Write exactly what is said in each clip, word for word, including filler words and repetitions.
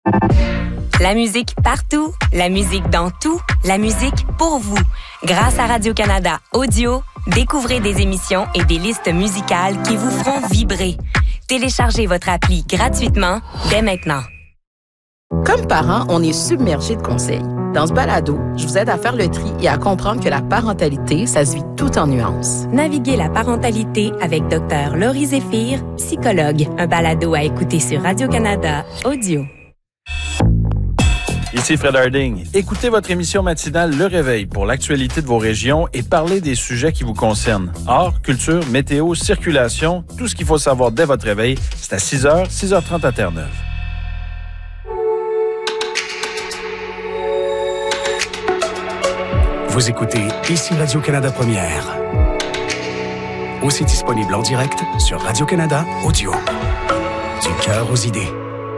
La musique partout, la musique dans tout, la musique pour vous. Grâce à Radio-Canada Audio, découvrez des émissions et des listes musicales qui vous feront vibrer. Téléchargez votre appli gratuitement dès maintenant. Comme parents, on est submergé de conseils. Dans ce balado, je vous aide à faire le tri et à comprendre que la parentalité, ça se vit tout en nuances. Naviguez la parentalité avec Dr Laurie Zéphir, psychologue. Un balado à écouter sur Radio-Canada Audio. Ici Fred Harding. Écoutez votre émission matinale Le Réveil pour l'actualité de vos régions et parlez des sujets qui vous concernent. Art, culture, météo, circulation, tout ce qu'il faut savoir dès votre réveil, c'est à six heures, six heures trente à Terre-Neuve. Vous écoutez ici Radio-Canada Première. Aussi disponible en direct sur Radio-Canada Audio. Du cœur aux idées.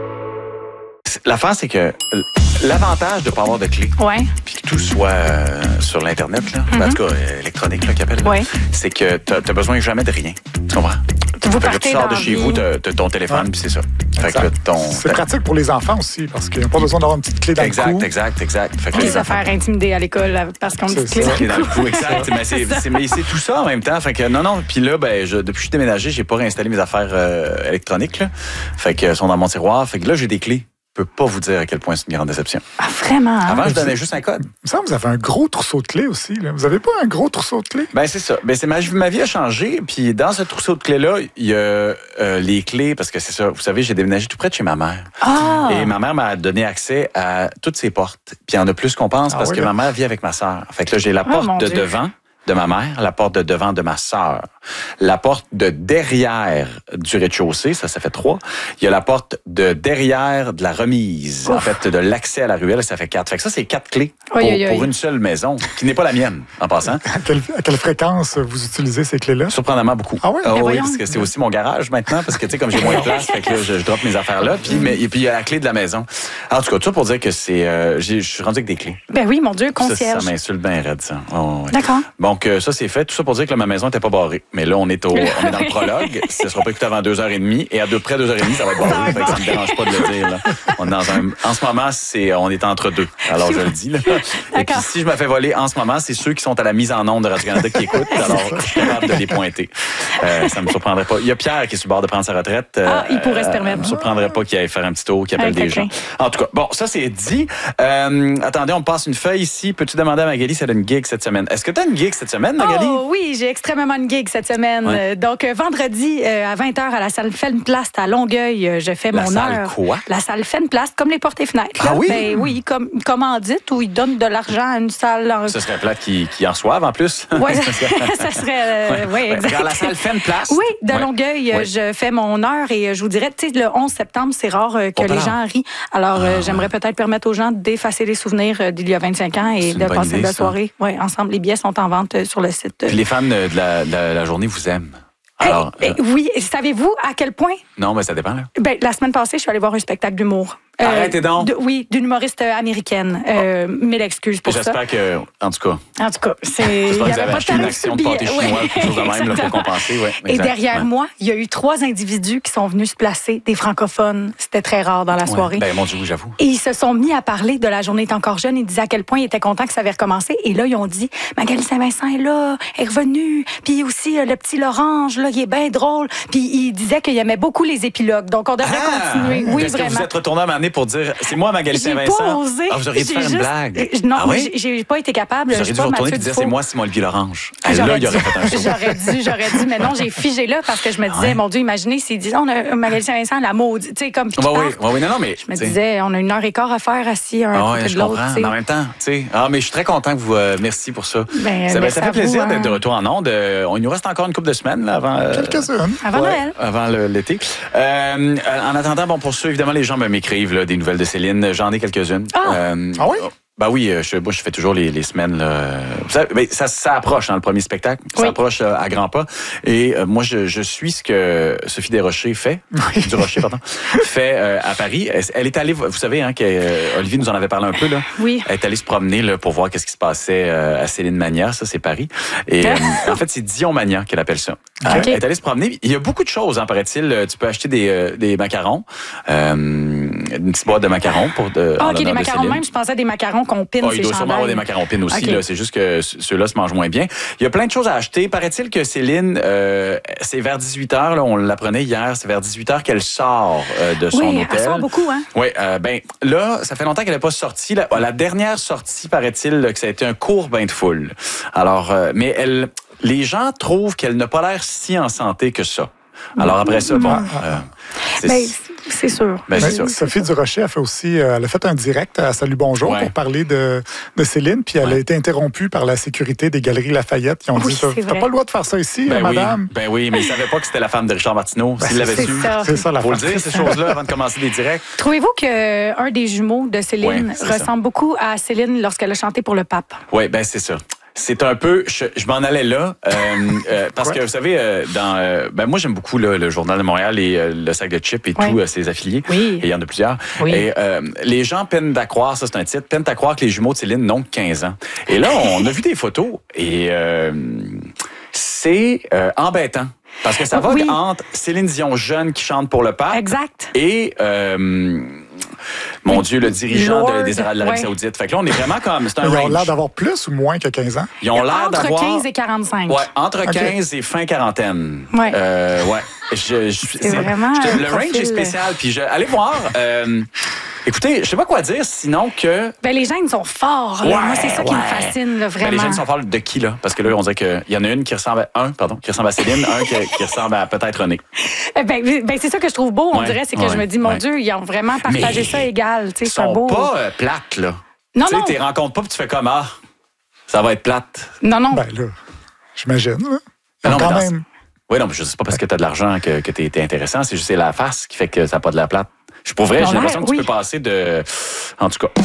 L'affaire, c'est que l'avantage de ne pas avoir de clé, ouais. puis que tout soit euh, sur l'Internet, là, mm-hmm. en tout cas euh, électronique, là, qu'ils appellent, là, ouais. c'est que tu n'as besoin jamais de rien. Tu comprends? Vous fait que tu sors de chez vie. vous, tu as ton téléphone, ouais. puis c'est ça. Fait que ton, c'est pratique pour les enfants aussi, parce qu'ils n'ont pas besoin d'avoir une petite clé dans exact, le cou. Exact, exact, exact. Les affaires intimidées à l'école parce qu'on a une petite clé dans le cou. Exact. mais c'est, c'est, mais c'est tout ça en même temps. Fait que non, non. Puis là, ben, je, depuis que je suis déménagé, j'ai pas réinstallé mes affaires euh, électroniques. Là. Fait que sont dans mon tiroir. Fait que là, j'ai des clés. Je peux pas vous dire à quel point c'est une grande déception. Ah, vraiment? Hein? Avant, je donnais juste un code. Il me semble que vous avez un gros trousseau de clés aussi. Là. Vous avez pas un gros trousseau de clés? Ben c'est ça. Ben, c'est ma, ma vie a changé. Puis dans ce trousseau de clés-là, il y a euh, les clés, parce que c'est ça. Vous savez, j'ai déménagé tout près de chez ma mère. Ah! Et ma mère m'a donné accès à toutes ses portes. Puis il y en a plus qu'on pense, ah, parce oui, que là. ma mère vit avec ma sœur. Fait que là, j'ai la porte oh, de Dieu. devant de ma mère, la porte de devant de ma sœur, la porte de derrière du rez-de-chaussée, ça, ça fait trois. Il y a la porte de derrière de la remise, Ouf. en fait, de l'accès à la ruelle, ça fait quatre. Fait que ça, c'est quatre clés pour, oui, oui, oui. pour une seule maison, qui n'est pas la mienne, en passant. À quelle, à quelle fréquence vous utilisez ces clés-là? Surprenamment beaucoup. Ah oui? Oh, oui, parce que c'est aussi mon garage maintenant, parce que, tu sais, comme j'ai moins de place, fait que là, je, je drop mes affaires là, puis, mais, et puis il y a la clé de la maison. En tout cas, tout ça pour dire que c'est, euh, je suis rendu avec des clés. Ben oui, mon Dieu, concierge. Ça, ça m'insulte bien raide, ça. Oh, ouais. D'accord. Donc, euh, ça, c'est fait. Tout ça pour dire que là, ma maison n'était pas barrée. Mais là, on est, au, on est dans le prologue. Ça ne sera pas écouté avant deux heures et demie. Et à peu près deux heures et demie, ça va être barré. Fait que ça ne me dérange pas de le dire. Là. On est dans un, en ce moment, c'est, on est entre deux. Alors, je le dis. Là. Et puis, si je me fais voler en ce moment, c'est ceux qui sont à la mise en onde de Radio-Canada qui écoutent. Alors, je suis capable de les pointer. Euh, ça ne me surprendrait pas. Il y a Pierre qui est sur le bord de prendre sa retraite. Euh, ah, il pourrait se permettre. Ça ne me surprendrait pas qu'il aille faire un petit tour, qu'il appelle des gens. En tout cas, bon, ça, c'est dit. Euh, attendez, on passe une feuille ici. Peux-tu demander à Magali si elle a une gig cette semaine? Est-ce que tu as une gig cette semaine, Magali? Oh, oui, j'ai extrêmement une gig cette semaine. Ouais. Donc, euh, vendredi, euh, à vingt heures, à la salle Fenplast à Longueuil, euh, je fais la mon salle heure. Quoi? La salle Fenplast, comme les portes et fenêtres. Ah là. oui? Ben, oui, comme une commandite où ils donnent de l'argent à une salle. En... Ce serait plate qu'ils qui en reçoivent en plus. Oui, ça serait. Euh, ouais. Oui, exact. Dans la salle Fenplast? Oui, de ouais. Longueuil, ouais. je fais mon heure et je vous dirais, tu sais, le onze septembre, c'est rare que oh, les gens rient. Alors, ah, euh, j'aimerais ouais. peut-être permettre aux gens d'effacer les souvenirs d'il y a vingt-cinq ans et de passer idée, de la soirée ouais, ensemble. Les billets sont en vente sur le site. Puis les fans de la, de la, la journée vous aiment. Alors, hey, euh... Oui, savez-vous à quel point? Non, mais ça dépend. Là. Ben, la semaine passée, je suis allée voir un spectacle d'humour. Euh, Arrêtez donc. De, oui, d'une humoriste américaine. Euh, oh. Mille excuses pour J'espère ça. J'espère que, en tout cas. En tout cas, c'est. J'espère que vous avez acheté une action de pâté chinois, ouais. quelque chose de même, là, pour compenser. Ouais, et derrière ouais. moi, il y a eu trois individus qui sont venus se placer, des francophones. C'était très rare dans la soirée. Ouais. Ben, mon Dieu, j'avoue. Et ils se sont mis à parler de La journée est encore jeune. Ils disaient à quel point ils étaient contents que ça avait recommencé. Et là, ils ont dit, Magali Saint-Vincent est là, est revenue. Puis aussi, le petit Lorange, là, il est bien drôle. Puis ils disaient qu'ils aimaient beaucoup les épilogues. Donc, on devrait ah, continuer. Oui, est-ce vraiment. Que vous êtes retourné à ma année pour dire, c'est moi, Magali Saint-Vincent. J'ai pas osé. Ah, vous auriez dû faire juste... une blague. Non, ah oui? j'ai, j'ai pas été capable. Vous auriez dû retourner et dire, c'est moi, Simon-Olivier Lorange. Ah, là, il aurait fait un show. J'aurais dû, j'aurais dû. Mais non, j'ai figé là parce que je me disais, ouais. mon Dieu, imaginez s'ils disaient, on a Magali Saint-Vincent, la maudite. Tu sais, comme. Bah oui, bah oui, non, non, mais. Je me disais, on a une heure et quart à faire assis un ah, côté je de l'autre. comprends. Mais en même temps, tu sais. Ah, mais je suis très content que vous. Euh, merci pour ça. Ben, ça, ben, ça fait plaisir vous, d'être hein. de retour en ondes. Euh, il nous reste encore une couple de semaines là, avant. Euh, Quelques-unes. Avant ouais, Noël. Avant le, l'été. Euh, en attendant, bon, pour ceux, évidemment, les gens me m'écrivent là, des nouvelles de Céline. J'en ai quelques-unes. Ah, euh, ah oui? Ben oui, je, moi, je fais toujours les, les semaines. Là. Ça, ben, ça, ça approche dans le premier spectacle. Ça oui. approche à grands pas. Et euh, moi, je, je suis ce que Sophie Desrochers fait, oui. du Rocher, pardon, fait euh, à Paris. Elle, elle est allée, vous savez, hein, qu'Olivier nous en avait parlé un peu. Là. Oui. Elle est allée se promener là, pour voir qu'est-ce qui se passait euh, à Céline Mania. Ça, c'est Paris. Et euh, en fait, c'est Dion Mania qu'elle appelle ça. Okay. Elle est allée se promener. Il y a beaucoup de choses, hein, paraît-il. Tu peux acheter des, euh, des macarons. Euh, une petite boîte de macarons pour de. Ah, OK, des macarons même. Je pensais à des macarons qu'on pine. Oh, il doit sûrement avoir des macarons pin aussi. Okay. Là, c'est juste que ceux-là se mangent moins bien. Il y a plein de choses à acheter. Paraît-il que Céline, euh, c'est vers dix-huit heures, là, on l'apprenait hier, c'est vers dix-huit heures qu'elle sort euh, de son oui, hôtel. Oui, elle sort beaucoup, hein? Oui, euh, ben là, ça fait longtemps qu'elle n'est pas sortie. La, la dernière sortie, paraît-il, que ça a été un court bain de foule. Alors, euh, mais elle, les gens trouvent qu'elle n'a pas l'air si en santé que ça. Alors après ça, bon... Euh, c'est... Ben, c'est sûr. Ben, c'est sûr. Sophie Durocher a fait aussi, elle a fait un direct à Salut Bonjour ouais. pour parler de, de Céline, puis elle ouais. a été interrompue par la sécurité des Galeries Lafayette qui ont oui, dit « T'as pas le droit de faire ça ici, ben madame. » oui. Ben oui, mais ils ne savaient pas que c'était la femme de Richard Martineau. Ben, S'ils l'avaient su, ça. c'est ça la faut le dire, ces choses-là, avant de commencer des directs. Trouvez-vous qu'un des jumeaux de Céline ouais, ressemble ça. beaucoup à Céline lorsqu'elle a chanté pour le pape? Oui, ben c'est ça. C'est un peu, je, je m'en allais là, euh, euh, parce ouais. que vous savez, euh, dans, euh, ben moi j'aime beaucoup là, le Journal de Montréal et euh, le sac de chips et oui. tous euh, ses affiliés. Oui. Et il y en a plusieurs. Oui. Et euh, les gens peinent à croire, ça c'est un titre, peinent à croire que les jumeaux de Céline n'ont que quinze ans. Et là, on a vu des photos et euh, c'est euh, embêtant. Parce que ça va oui. entre Céline Dion jeune qui chante pour le pape. Exact. Et euh, mon oui. Dieu, le dirigeant Lord, de, des Arabes ouais. Saoudite. Fait que là, on est vraiment comme... C'est un Ils range. ont l'air d'avoir plus ou moins que quinze ans? Ils ont l'air entre d'avoir... quinze et quarante-cinq. Ouais, entre okay. quinze et fin quarantaine. Ouais. Euh, ouais. Je, je, c'est, c'est vraiment je, un Le profil... range est spécial. Puis je, allez voir... Euh, écoutez, je sais pas quoi dire, sinon que... Ben, les gènes sont forts. Là. Ouais, Moi, c'est ça ouais. qui me fascine, là, vraiment. Ben, les gènes sont forts de qui, là? Parce que là, on dirait qu'il y en a une qui ressemble à... Un, pardon, qui ressemble à Céline, un qui, qui ressemble à peut-être René. Ben, ben, c'est ça que je trouve beau, on ouais, dirait. C'est que ouais, je me dis, mon ouais. Dieu, ils ont vraiment partagé Mais ça égal. Ils sont beau... pas euh, plates, là. Non, tu non. Tu les rencontres pas puis tu fais comme, ah, ça va être plate. Non, non. Ben là, j'imagine. Hein? Ben non, quand mais même... Oui, non, mais je sais pas parce que tu as de l'argent que, que tu es intéressant, c'est juste c'est la face qui fait que ça n'a pas de la plate. Je pour vrai, j'ai l'impression que oui. tu peux passer de... En tout cas,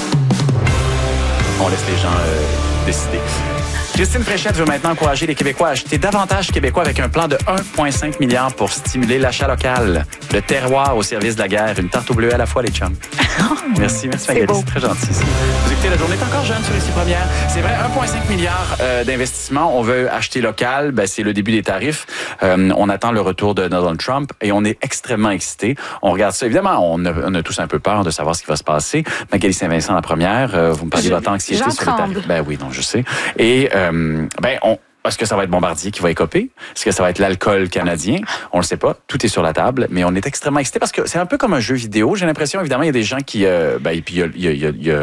on laisse les gens euh, décider. Christine Fréchette veut maintenant encourager les Québécois à acheter davantage québécois avec un plan de un virgule cinq milliard pour stimuler l'achat local. Le terroir au service de la guerre. Une tarte au bleu à la fois, les chums. Merci, merci Magali, c'est très gentil. Vous écoutez, la journée est encore jeune sur Ici Première. C'est vrai, un virgule cinq milliard euh, d'investissement. On veut acheter local. Ben, c'est le début des tarifs. Euh, on attend le retour de Donald Trump et on est extrêmement excités. On regarde ça. Évidemment, on a, on a tous un peu peur de savoir ce qui va se passer. Magali Saint-Vincent, la première, euh, vous me parliez de votre anxiété sur les tarifs. Ben oui, non, je sais. Et euh, ben, on... Est-ce que ça va être Bombardier qui va écoper? Est-ce que ça va être l'alcool canadien? On le sait pas. Tout est sur la table, mais on est extrêmement excités parce que c'est un peu comme un jeu vidéo. J'ai l'impression, évidemment, il y a des gens qui... Euh, ben, et puis il y a, il y a, il y a